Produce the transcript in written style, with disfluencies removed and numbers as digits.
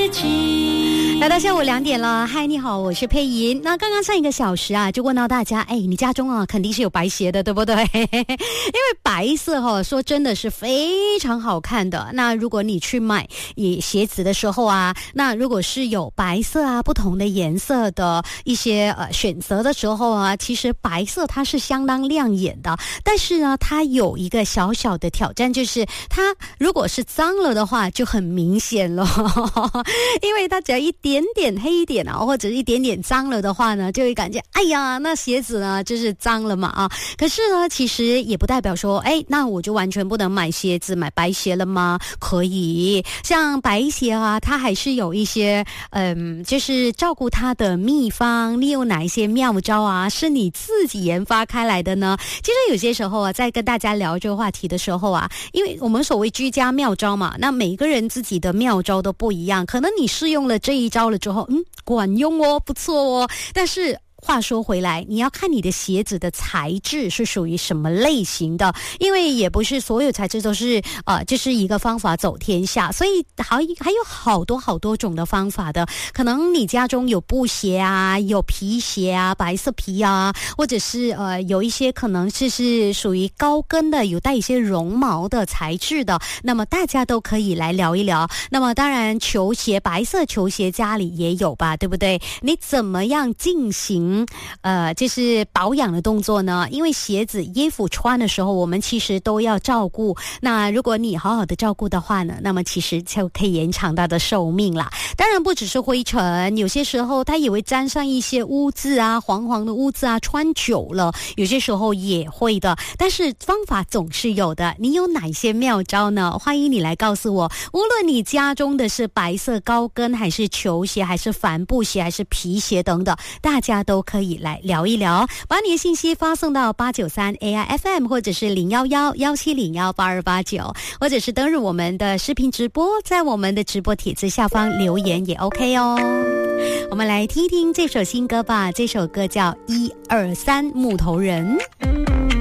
日记。 来到下午2点了，嗨，你好，我是佩莹。那刚刚上一个小时啊，就问到大家，你家中啊肯定是有白鞋的，对不对？因为白色说真的是非常好看的。那如果你去买鞋子的时候啊，那如果是有白色啊不同的颜色的一些选择的时候啊，其实白色它是相当亮眼的，但是呢，它有一个小小的挑战，就是它如果是脏了的话，就很明显了，因为它只要一点点黑一点啊，或者一点点脏了的话呢，就会感觉哎呀，那鞋子呢就是脏了嘛啊。可是呢，其实也不代表说，那我就完全不能买鞋子，买白鞋了吗？可以，像白鞋啊，它还是有一些就是照顾它的秘方。你有哪一些妙招啊，是你自己研发开来的呢？其实有些时候啊，在跟大家聊这个话题的时候啊，因为我们所谓居家妙招嘛，那每个人自己的妙招都不一样，可能你试用了这一招了之后，管用哦，不错哦，但是话说回来，你要看你的鞋子的材质是属于什么类型的，因为也不是所有材质都是就是一个方法走天下，所以还有好多种的方法的。可能你家中有布鞋啊，有皮鞋啊，白色皮啊，或者是有一些可能是属于高跟的，有带一些绒毛的材质的，那么大家都可以来聊一聊。那么当然球鞋，白色球鞋家里也有吧，对不对？你怎么样进行就是保养的动作呢？因为鞋子衣服穿的时候，我们其实都要照顾，那如果你好好的照顾的话呢，那么其实就可以延长它的寿命啦。当然不只是灰尘，有些时候它也会沾上一些污渍啊，黄黄的污渍啊，穿久了有些时候也会的，但是方法总是有的。你有哪些妙招呢？欢迎你来告诉我。无论你家中的是白色高跟还是球鞋还是帆布鞋还是皮鞋等等，大家都可以来聊一聊，把你的信息发送到893 AIFM 或者是011-1701-8289，或者是登入我们的视频直播，在我们的直播帖子下方留言也 OK 哦。我们来听听这首新歌吧，这首歌叫123木头人。